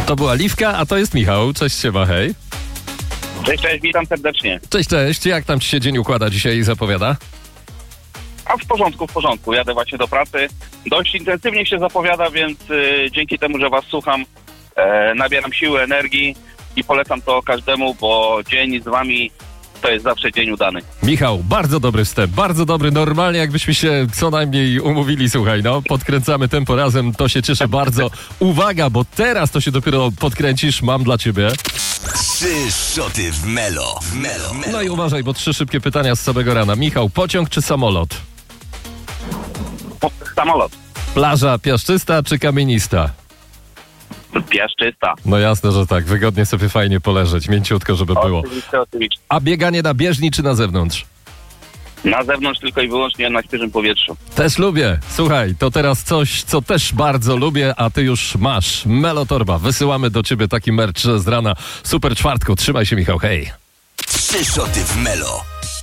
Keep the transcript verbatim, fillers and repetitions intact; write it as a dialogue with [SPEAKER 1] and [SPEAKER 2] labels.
[SPEAKER 1] To była Liwka, a to jest Michał. Cześć, siema, hej.
[SPEAKER 2] Cześć, cześć, witam serdecznie.
[SPEAKER 1] Cześć, cześć. Jak tam ci się dzień układa dzisiaj i zapowiada?
[SPEAKER 2] A w porządku, w porządku. Jadę właśnie do pracy. Dość intensywnie się zapowiada, więc y, dzięki temu, że was słucham, e, nabieram siły, energii i polecam to każdemu, bo dzień z wami to jest zawsze dzień udany.
[SPEAKER 1] Michał, bardzo dobry wstęp, bardzo dobry. Normalnie jakbyśmy się co najmniej umówili, słuchaj, no. Podkręcamy tempo razem, to się cieszę bardzo. Uwaga, bo teraz to się dopiero podkręcisz, mam dla ciebie.
[SPEAKER 3] Trzy szoty w Melo. W Melo. Melo.
[SPEAKER 1] No i uważaj, bo trzy szybkie pytania z samego rana. Michał, pociąg czy samolot?
[SPEAKER 2] O, samolot.
[SPEAKER 1] Plaża piaszczysta czy kamienista?
[SPEAKER 2] Piaszczysta.
[SPEAKER 1] No jasne, że tak. Wygodnie sobie fajnie poleżeć, mięciutko, żeby było.
[SPEAKER 2] Oczywiście, oczywiście.
[SPEAKER 1] A bieganie na bieżni czy na zewnątrz?
[SPEAKER 2] Na zewnątrz tylko i wyłącznie na świeżym powietrzu.
[SPEAKER 1] Też lubię. Słuchaj, to teraz coś, co też bardzo lubię, a ty już masz. Melotorba. Wysyłamy do ciebie taki merch z rana. Super czwartku. Trzymaj się, Michał. Hej.
[SPEAKER 3] Trzy szoty w Melo.